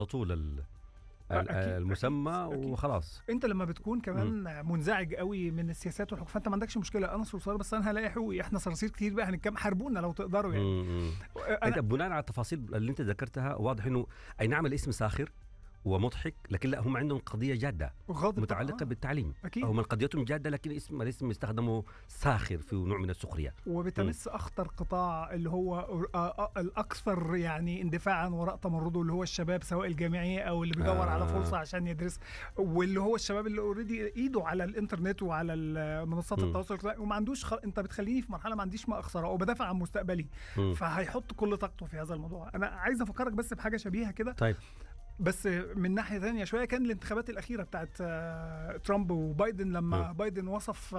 طول أكيد المسمى أكيد. وخلاص. انت لما بتكون كمان منزعج قوي من السياسات والحكم، فانت ما عندكش مشكله، انا صرصار بس انا هلاقي حقوقي، احنا صراصير كتير بقى هنتكلم، حاربونا لو تقدروا يعني. انت انا بناء على التفاصيل اللي انت ذكرتها واضح انه اي نعم الاسم ساخر ومضحك، لكن لا، هم عندهم قضيه جاده غاضب متعلقه بالتعليم. اكيد، هم قضيتهم جاده، لكن الاسم استخدموا ساخر في نوع من السخريه، وبتمس اخطر قطاع اللي هو الاكثر يعني اندفاعا وراء تمرده، اللي هو الشباب، سواء الجامعي او اللي بيدور على فرصه عشان يدرس، واللي هو الشباب اللي اوريدي ايده على الانترنت وعلى منصات التواصل الاجتماعي وما عندوش انت بتخليني في مرحله ما عنديش ما اخسره وبدافع عن مستقبلي، فهيحط كل طاقته في هذا الموضوع. انا عايز افكرك بس بحاجه شبيهه كده. طيب، بس من ناحية ثانية شوية، كان الانتخابات الأخيرة بتاعت ترامب وبايدن، لما بايدن وصف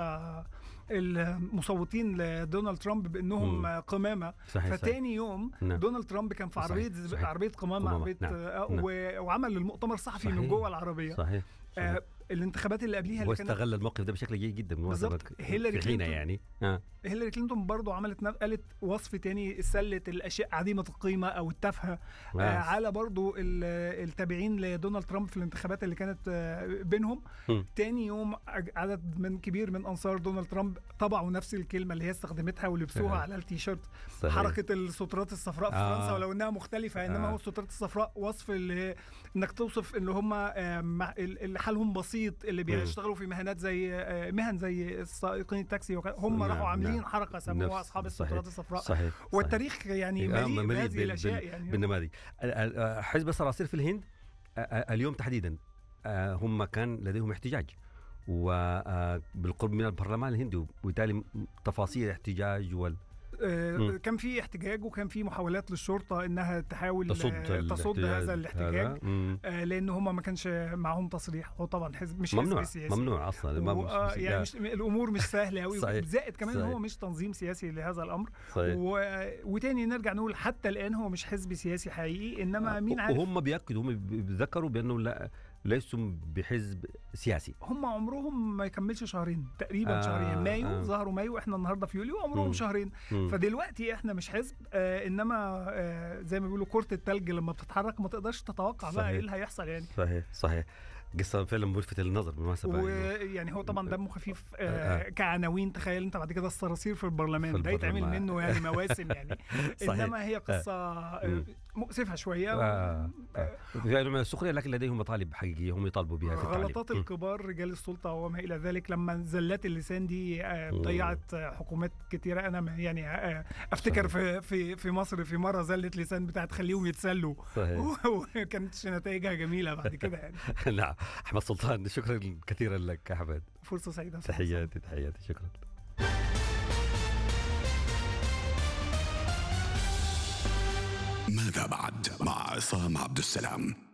المصوتين لدونالد ترامب بأنهم قمامة، فتاني يوم دونالد ترامب كان في عربية قمامة، عربية وعمل المؤتمر الصحفي من جوه العربية. صحيح. الانتخابات اللي قبليها اللي واستغل الموقف ده بشكل جيد جدا بالظبط. هيلاري كلينتون يعني هيلاري كلينتون برضو قالت وصف تاني، سلة الأشياء عديمة القيمة أو التافهة على برضو التابعين لدونالد ترامب في الانتخابات اللي كانت بينهم. تاني يوم عدد كبير من أنصار دونالد ترامب طبعوا نفس الكلمة اللي هي استخدمتها ولبسوها على التيشيرت. حركة السترات الصفراء في فرنسا، ولو انها مختلفة، انما هو السترات الصفراء وصف انك توصف ان هم اللي حالهم بسيط، اللي بيشتغلوا في مهنات زي مهن زي سائقين التاكسي هم راحوا عاملين حركة سموها أصحاب السترات الصفراء. صحيح. والتاريخ يعني مليء بهذه الأشياء يعني. بالنماذج. حزب الصراصير في الهند اليوم تحديدا هم كان لديهم احتجاج وبالقرب من البرلمان الهندي، وبالتالي تفاصيل الاحتجاج كان في احتجاج، وكان في محاولات للشرطة انها تحاول تصد هذا الاحتجاج، لان هم ما كانش معهم تصريح. هو طبعا حزب مش ممنوع، حزب سياسي، ممنوع اصلا يعني الامور مش سهله قوي، زائد كمان هو مش تنظيم سياسي لهذا الامر. وتاني نرجع نقول حتى الان هو مش حزب سياسي حقيقي، انما مين عارف. وهم بيأكدوا، هم بيذكروا بانه لا، ليسوا بحزب سياسي. هم عمرهم ما يكملش شهرين تقريبا، شهرين. مايو ظهروا مايو، احنا النهارده في يوليو، عمرهم شهرين. فدلوقتي احنا مش حزب، انما زي ما بيقولوا كرة التلج لما بتتحرك ما تقدرش تتوقع بقى ايه اللي هيحصل يعني. صحيح. قصة فعلا ملفتة للنظر بالمناسبة. ويعني هو طبعا دمه خفيف كعناوين. تخيل انت بعد كده الصراصير في البرلمان، ده يتعمل منه يعني مواسم يعني. انما هي قصة مؤسفة شوية في نوع من السخرية، لكن لديهم مطالب حقيقية هم يطالبوا بها في التعليم. غلطات الكبار رجال السلطة وما إلى ذلك، لما زلات اللسان دي ضيعت حكومات كتيرة. أنا يعني أفتكر في مصر في مرة زلت لسان بتاعت خليهم يتسلوا، وكانتش نتائجها جميلة بعد كده يعني. نعم. أحمد سلطان، شكرا كثيرا لك أحمد. فرصة سعيدة. تحياتي شكرا. ماذا بعد مع عصام عبد السلام.